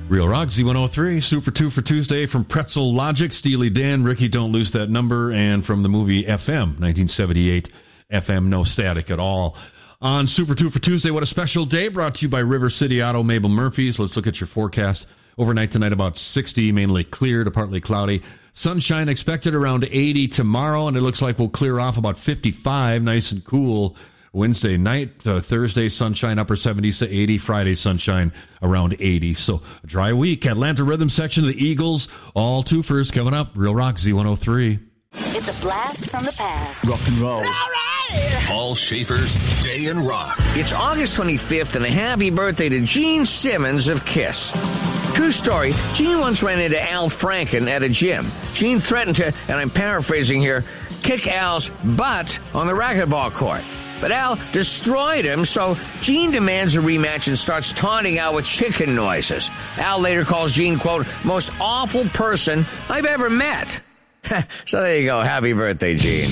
Real Rock Z103, Super 2 for Tuesday from Pretzel Logic, Steely Dan, Ricky Don't Lose That Number, and from the movie FM, 1978, FM No Static at All. On Super 2 for Tuesday, what a special day, brought to you by River City Auto, Mabel Murphy's. Let's look at your forecast. Overnight tonight, about 60, mainly clear to partly cloudy. Sunshine expected around 80 tomorrow, and it looks like we'll clear off about 55, nice and cool. Wednesday night, Thursday, sunshine, upper 70s to 80. Friday, sunshine, around 80. So, a dry week. Atlanta Rhythm section of the Eagles. All twofers coming up. Real Rock Z103. It's a blast from the past. Rock and roll. All right! Paul Schaefer's Day in Rock. It's August 25th, and a happy birthday to Gene Simmons of KISS. True story, Gene once ran into Al Franken at a gym. Gene threatened to, and I'm paraphrasing here, kick Al's butt on the racquetball court. But Al destroyed him, so Gene demands a rematch and starts taunting Al with chicken noises. Al later calls Gene, quote, most awful person I've ever met. So there you go. Happy birthday, Gene.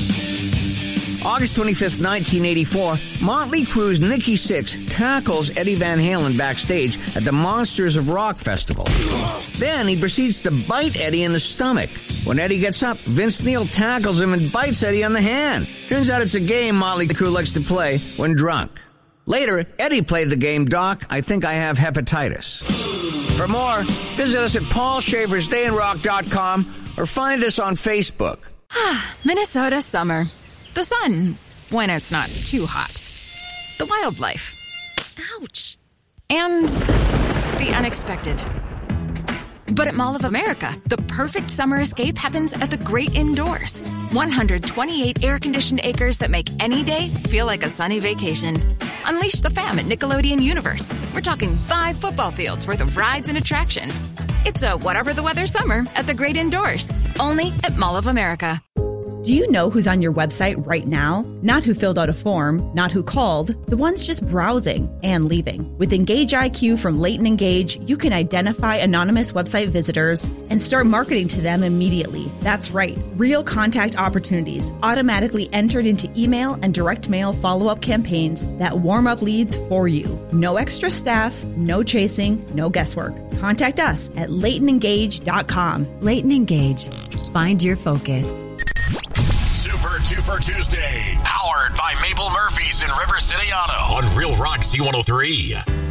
August 25th, 1984, Motley Crue's Nikki Sixx tackles Eddie Van Halen backstage at the Monsters of Rock Festival. Then he proceeds to bite Eddie in the stomach. When Eddie gets up, Vince Neil tackles him and bites Eddie on the hand. Turns out it's a game Motley Crue likes to play when drunk. Later, Eddie played the game, Doc, I Think I Have Hepatitis. For more, visit us at paulschaefersdayinrock.com or find us on Facebook. Minnesota summer. The sun, when it's not too hot. The wildlife. Ouch. And the unexpected. But at Mall of America, the perfect summer escape happens at the great indoors. 128 air-conditioned acres that make any day feel like a sunny vacation. Unleash the fam at Nickelodeon Universe. We're talking 5 football fields worth of rides and attractions. It's a whatever the weather summer at the great indoors. Only at Mall of America. Do you know who's on your website right now? Not who filled out a form, not who called, the ones just browsing and leaving. With Engage IQ from Leighton Engage, you can identify anonymous website visitors and start marketing to them immediately. That's right, real contact opportunities automatically entered into email and direct mail follow-up campaigns that warm up leads for you. No extra staff, no chasing, no guesswork. Contact us at LeightonEngage.com. Leighton Engage. Find your focus. Super 2 for Tuesday. Powered by Mabel Murphy's in River City Auto. On Real Rock Z103.